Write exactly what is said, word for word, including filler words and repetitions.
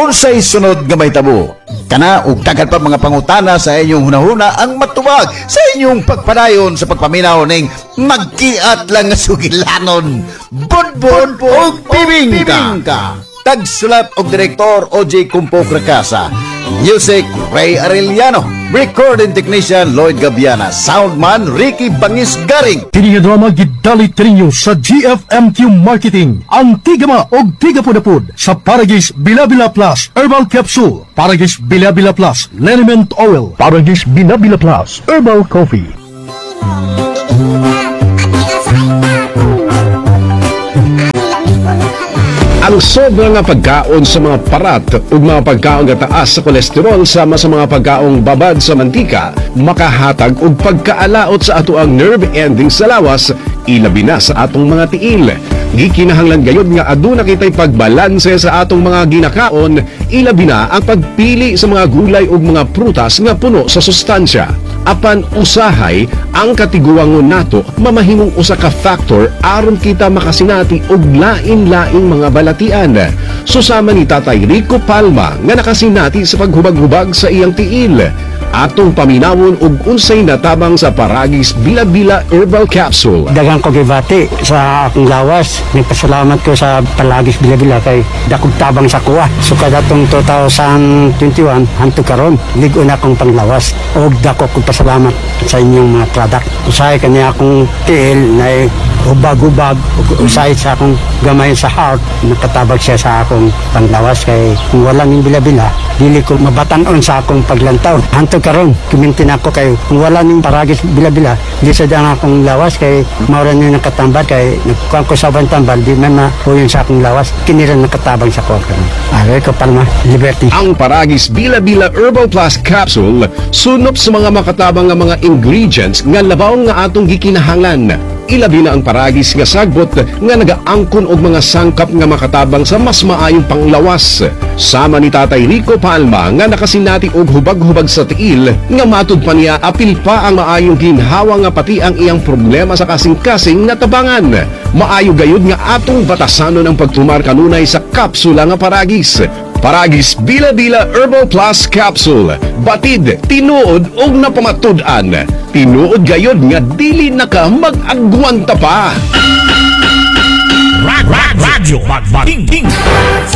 Unsay sunod nga mahitabo? Kana ug daghan pa mga pangutana sa inyong hunahuna ang matuwag sa inyong pagpadayon sa pagpaminaw ning magkiat lang nga sugilanon. Budbud ug bibingka. Tagsulat og direktor O J Kumpo Cracasa. Music Ray Arellano. Recording technician Lloyd Gabiana. Soundman Ricky Bangis Garing. Kini nga drama gidalit ninyo sa G F M Q Marketing. Ang tigama og tigapudapud sa Paragis Bilabila Plus Herbal Capsule, Paragis Bilabila Plus Liniment Oil, Paragis Bilabila Plus Herbal Coffee. Ang sobra nga pagkaon sa mga parat ug mga pagkaon nga taas sa kolesterol sama sa mga pagkaong babad sa mantika makahatag og pagkaalaot sa ato ang nerve ending sa lawas, ilabi na sa atong mga tiil. Gikinahanglan gayud nga aduna kitay pagbalanse sa atong mga ginakaon, ilabi na ang pagpili sa mga gulay ug mga prutas nga puno sa sustansya. Apan usahay ang katiguangon nato mamahimong usa ka factor aron kita makasinati og lain-laing mga balatian. Susama ni Tatay Rico Palma nga nakasinati sa paghubag-hubag sa iyang tiil. Atong paminawon og unsay natabang sa Paragis Bilabila Herbal Capsule. Dagang ko gibati sa akong lawas. Nagpasalamat ko sa Paragis Bilabila kay dakog tabang sa kuha. So kada tong two thousand twenty-one hantud karon lig-on akong panglawas. Og dako ko pasalamat sa inyong mga product. Usahay kaniya akong tiil na hubag-hubag, usahay sa akong gamay sa heart, nakatabag siya sa akong panglawas kay kung wala ning Bilabila, dili ko mabatan-on sa akong paglantaw. Hantud karon kumintin ako kay kung wala ning Paragis Bilabila, di sa dang akong lawas kay mao ra ning nakatambal kay nagkuan ko sa bantambal di man mahuyon sa akong lawas kinira nakatabang sa ko karon. Aray ko Palma, Liberty. Ang Paragis Bilabila Herbal Plus Capsule sunop sa mga makatabang nga mga ingredients nga labaw nga atong gikinahanglan. Ilabi na ang Paragis nga sagbot nga nagaangkon og mga sangkap nga makatabang sa mas maayong panglawas. Sama ni Tatay Rico Palma nga nakasinati og hubag-hubag sa tiil nga matud pa niya apil pa ang maayong ginhawa nga pati ang iyang problema sa kasing-kasing nga tabangan. Maayo gayud nga atong batasanon ang pagtumar kanunay sa kapsula nga Paragis. Paragis Bilabila Herbal Plus Capsule. Batid, tinuod og napamatud-an. Tinuod gayod nga dili na ka mag-agwanta pa. Radyo Magbating